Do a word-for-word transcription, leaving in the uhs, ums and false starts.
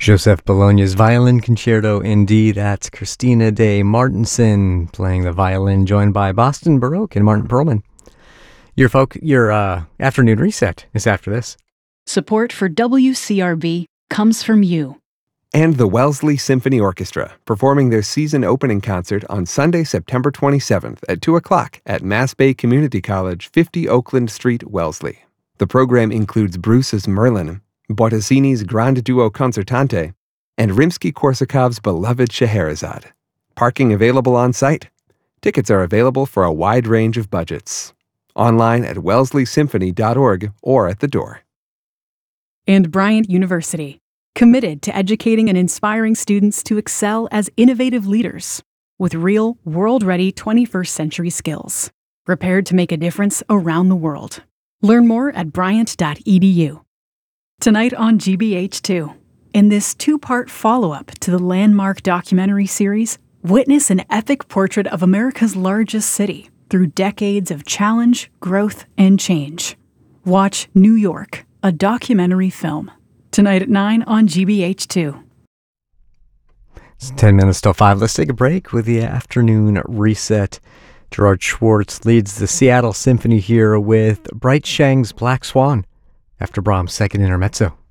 Joseph Bologna's Violin Concerto. Indeed, that's Christina de Martenson playing the violin, joined by Boston Baroque and Martin Perlman. Your folk, your uh, afternoon reset is after this. Support for W C R B comes from you. And the Wellesley Symphony Orchestra, performing their season opening concert on Sunday, September twenty-seventh at two o'clock at Mass Bay Community College, fifty Oakland Street, Wellesley. The program includes Bruce's Merlin, Bottesini's Grande Duo Concertante, and Rimsky-Korsakov's beloved Scheherazade. Parking available on site. Tickets are available for a wide range of budgets. Online at wellesley symphony dot org or at the door. And Bryant University, committed to educating and inspiring students to excel as innovative leaders with real, world-ready twenty-first century skills, prepared to make a difference around the world. Learn more at bryant dot e d u. Tonight on G B H two, in this two-part follow-up to the landmark documentary series, witness an epic portrait of America's largest city through decades of challenge, growth, and change. Watch New York, a documentary film. Tonight at nine on G B H two. It's ten minutes till five. Let's take a break with the afternoon reset. Gerard Schwartz leads the Seattle Symphony here with Bright Shang's Black Swan after Brahms' second intermezzo.